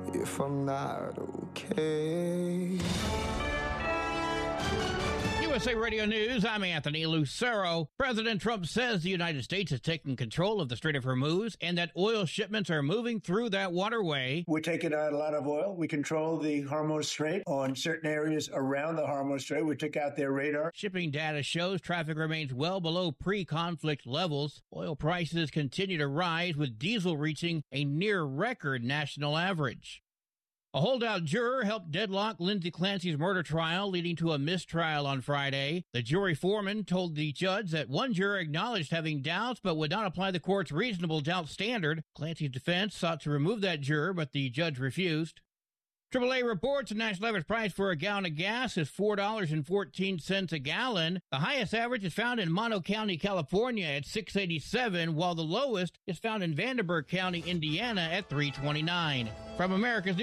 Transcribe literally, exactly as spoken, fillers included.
if I'm not okay. U S A Radio News, I'm Anthony Lucero. President Trump says the United States is taking control of the Strait of Hormuz and that oil shipments are moving through that waterway. We're taking out a lot of oil. We control the Hormuz Strait on certain areas around the Hormuz Strait. We took out their radar. Shipping data shows traffic remains well below pre-conflict levels. Oil prices continue to rise, with diesel reaching a near-record national average. A holdout juror helped deadlock Lindsay Clancy's murder trial, leading to a mistrial on Friday. The jury foreman told the judge that one juror acknowledged having doubts but would not apply the court's reasonable doubt standard. Clancy's defense sought to remove that juror, but the judge refused. triple A reports the national average price for a gallon of gas is four dollars and fourteen cents a gallon. The highest average is found in Mono County, California at six dollars and eighty-seven cents, while the lowest is found in Vanderburgh County, Indiana at three dollars and twenty-nine cents. From America's